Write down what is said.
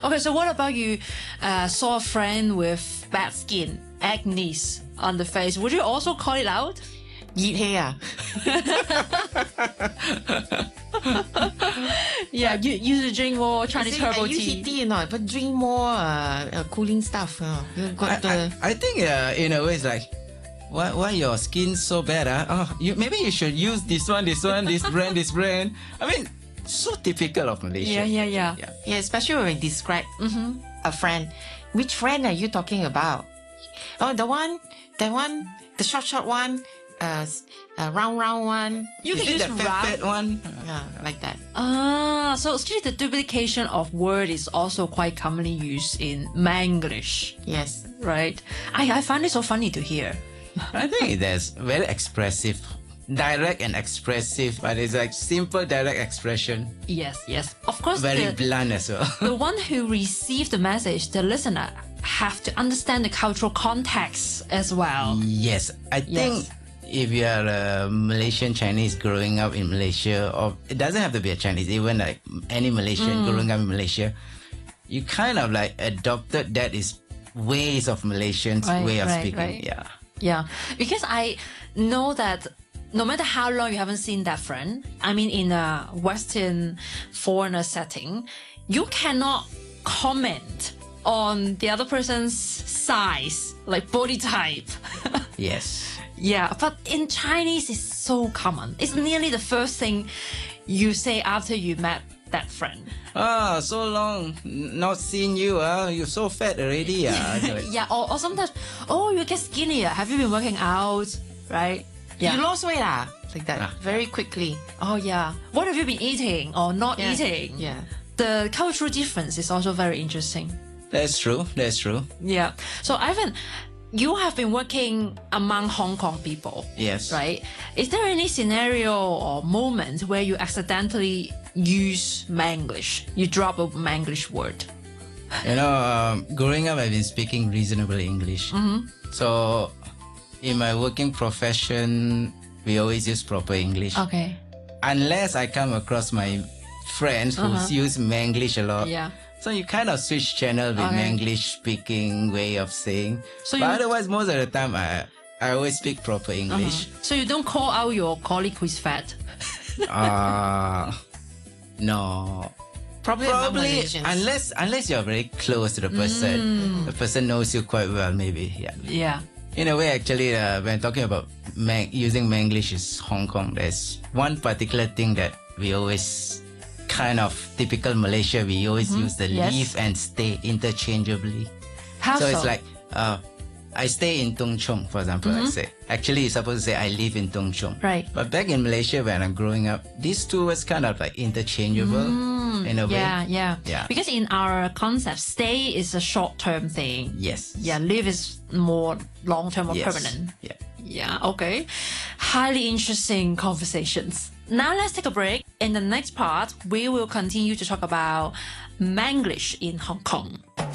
Okay, so what about you saw a friend with bad skin, acne on the face? Would you also call it out? 熱氣啊 Yeah, you used to drink more Chinese herbal you tea. tea but drink more cooling stuff. I think in a way it's like, why your skin so bad? Maybe you should use this brand. I mean, so typical of Malaysia. Yeah. Yeah, especially when we describe a friend. Which friend are you talking about? Oh, that one, the short one, round one. You can Is use it the fat one? Yeah, like that. So actually the duplication of word is also quite commonly used in Manglish, Yes. right? I find it so funny to hear. I think that's very expressive, direct and expressive, but it's like simple direct expression, Yes. Of course, very blunt as well. the one who received the message, the listener, have to understand the cultural context as well. Yes, I think if you are a Malaysian Chinese growing up in Malaysia, or it doesn't have to be a Chinese, even like any Malaysian growing up in Malaysia, you kind of like adopted that is ways of Malaysians' way of speaking. Right. Yeah. Yeah, because I know that no matter how long you haven't seen that friend, I mean, in a Western foreigner setting, you cannot comment on the other person's size, like body type. Yes. Yeah, but in Chinese, it's so common. It's nearly the first thing you say after you met that friend. So long not seen you. You're so fat already. Yeah, or sometimes, oh, you get skinnier. Have you been working out? Right? Yeah. You lost weight like that very quickly. Oh, yeah. What have you been eating or not eating? Yeah. The cultural difference is also very interesting. That's true. Yeah. So, Ivan, you have been working among Hong Kong people. Yes. Right? Is there any scenario or moment where you accidentally use Manglish? You drop a Manglish word? Growing up, I've been speaking reasonable English. So, in my working profession, we always use proper English. Okay. Unless I come across my friends who use Manglish a lot. Yeah. So you kind of switch channel with Manglish speaking way of saying. So but otherwise, most of the time, I always speak proper English. So you don't call out your colleague who's fat? No. Probably among Probably Malaysians. unless you're very close to the person, the person knows you quite well, maybe. Yeah. Yeah. In a way, actually, when talking about using Manglish is Hong Kong, there's one particular thing that we always kind of typical Malaysia. We always use the live and stay interchangeably. How so? So it's like, I stay in Tung Chung, for example, I say. Actually, you're supposed to say, I live in Tung Chung. Right. But back in Malaysia, when I'm growing up, these two words kind of like interchangeable in a way. Yeah. Yeah. Because in our concept, stay is a short-term thing. Yes. Yeah, live is more long-term or Yes. permanent. Yeah. Yeah, okay. Highly interesting conversations. Now let's take a break. In the next part, we will continue to talk about Manglish in Hong Kong.